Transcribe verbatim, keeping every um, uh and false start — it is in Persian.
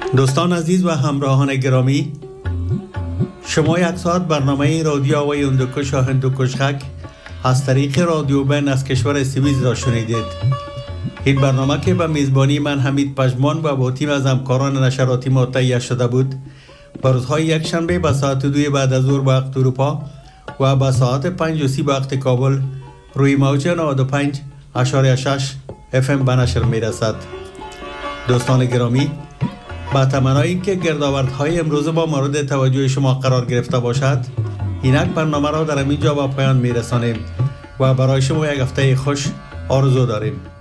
دوستان عزیز و همراهان گرامی، شما یک ساعت برنامه رادیو آوای هندوکش و هندوکش خک از طریق رادیو بین از کشور سوئیس را شنیدید. این برنامه که به میزبانی من حمید پژمان و با تیم از همکاران نشراتی ما تهیه شده بود، به روزهای یک شنبه به ساعت دو بعد از ظهر به وقت اروپا و به ساعت پنج و سی به وقت کابل روی موج نود و پنج اشاری شش اف ام به نشر می رسد. دوستان گرامی، با تمنای اینکه گردآوردهای امروز با مورد توجه شما قرار گرفته باشد، اینک برنامه را در همین جا به پایان می رسانیم و برای شما یک هفته خوش آرزو داریم.